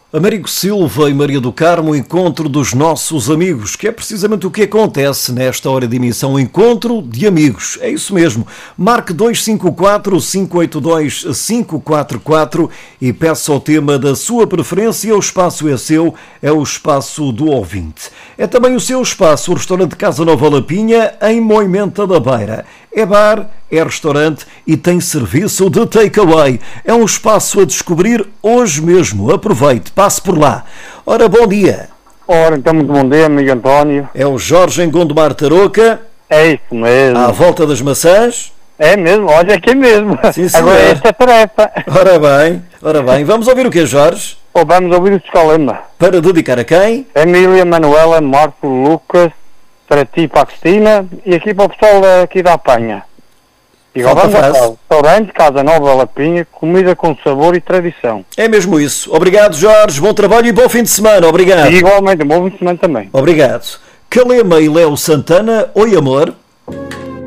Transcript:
Américo Silva e Maria do Carmo, o encontro dos nossos amigos, que é precisamente o que acontece nesta hora de emissão, um encontro de amigos. É isso mesmo. Marque 254-582-544 e peça o tema da sua preferência. O espaço é seu, é o espaço do ouvinte. É também o seu espaço, o restaurante Casa Nova Lapinha, em Moimenta da Beira. É bar, é restaurante e tem serviço de takeaway. É um espaço a descobrir hoje mesmo. Aproveite, passe por lá. Ora, bom dia. Ora, então, muito bom dia, amigo António. É o Jorge em Gondomar Tarouca. É isso mesmo. À volta das maçãs. É mesmo, olha aqui mesmo. Sim, agora esta é a tarefa. Ora bem. Vamos ouvir o que, Jorge? Vamos ouvir o Escalema. Para dedicar a quem? Emília, Manuela, Marco, Lucas, para ti, para a Cristina e aqui para o pessoal aqui da Apanha. E agora vamos ao restaurante Casa Nova Lapinha, comida com sabor e tradição. É mesmo isso. Obrigado, Jorge. Bom trabalho e bom fim de semana. Obrigado. E igualmente, bom fim de semana também. Obrigado. Calema e Léo Santana, oi amor.